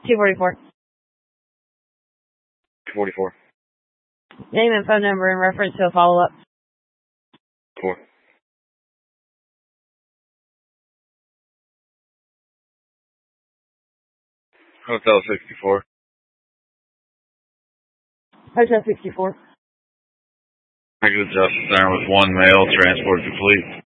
244. 244. Name and phone number in reference to a follow-up. 4. Hotel 64. Hotel 64. Regular Justice Center with 1 male, transport complete.